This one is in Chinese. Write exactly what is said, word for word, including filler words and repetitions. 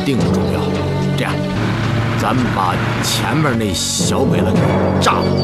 定不重要。这样，咱们把前面那小鬼子给炸了。